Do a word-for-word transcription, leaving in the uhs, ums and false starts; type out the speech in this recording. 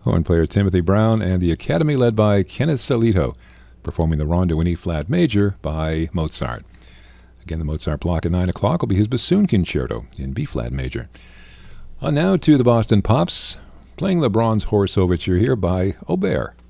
Horn player Timothy Brown and the Academy led by Kenneth Salito, performing the Rondo in E flat major by Mozart. Again, the Mozart block at nine o'clock will be his bassoon concerto in B flat major. On now to the Boston Pops, playing the Bronze Horse Overture here by Aubert.